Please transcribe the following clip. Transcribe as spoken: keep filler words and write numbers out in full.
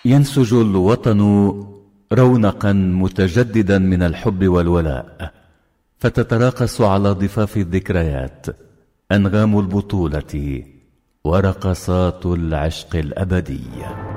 ينسج الوطن رونقا متجددا من الحب والولاء، فتتراقص على ضفاف الذكريات أنغام البطولة ورقصات العشق الأبدي.